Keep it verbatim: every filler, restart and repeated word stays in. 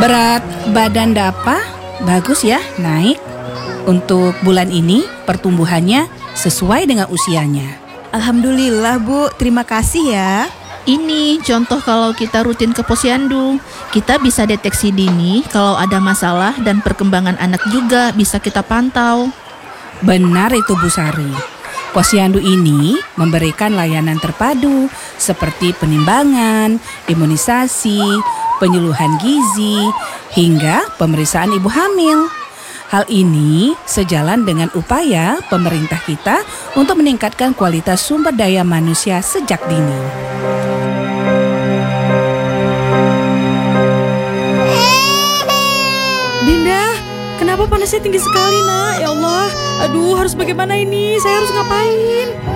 Berat badan Dapa bagus ya, naik. Untuk bulan ini pertumbuhannya sesuai dengan usianya. Alhamdulillah Bu, terima kasih ya. Ini contoh kalau kita rutin ke posyandu. Kita bisa deteksi dini kalau ada masalah dan perkembangan anak juga bisa kita pantau. Benar itu Bu Sari. Posyandu ini memberikan layanan terpadu seperti penimbangan, imunisasi, penyuluhan gizi, hingga pemeriksaan ibu hamil. Hal ini sejalan dengan upaya pemerintah kita untuk meningkatkan kualitas sumber daya manusia sejak dini. Dinda, kenapa panasnya tinggi sekali nak? Ya Allah, aduh harus bagaimana ini? Saya harus ngapain?